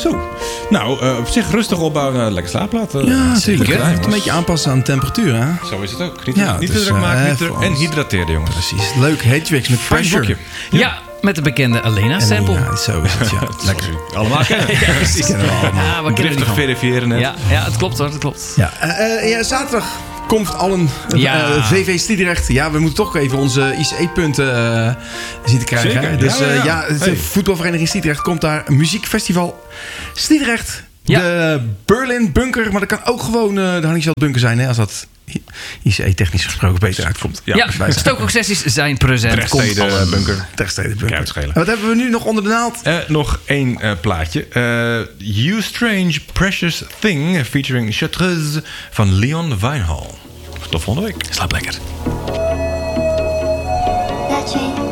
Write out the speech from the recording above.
Zo. Nou, op zich rustig opbouwen naar een lekker slaapplaat. Ja, zeker. Klein, Een beetje aanpassen aan de temperatuur, hè? Zo is het ook. Niet Ja, te dus, druk maken en ons. hydrateren, jongens. Precies. Leuk. Hedgewigs met Pressure. Boekje. Ja, met de bekende Alena-sample. Ja, zo is het, ja. Lekker. Allemaal kennen. Ja, precies. kennen we allemaal. Ja, we kennen die Driftig van. verifiëren net. Ja, het klopt hoor, dat klopt. Ja, zaterdag komt allen Ja. VV Sliedrecht. Ja, we moeten toch even onze ICE-punten zien te krijgen. Zeker. Hè? Dus Ja. de Hey. voetbalvereniging Sliedrecht komt daar. Muziekfestival Sliedrecht. Ja. De Berlin Bunker. Maar dat kan ook gewoon de Hanningsveld Bunker zijn. Hè, als dat ICE technisch gesproken beter uitkomt. Ja, wij zijn. stookoksessies zijn present. Rechtsteden bunker. Terzijde Kan Bunker. het schelen. En wat hebben we nu nog onder de naald? Nog één plaatje. You Strange Precious Thing featuring Chartreuse van Leon Wijnhal. Tot volgende week. Slaap lekker. That train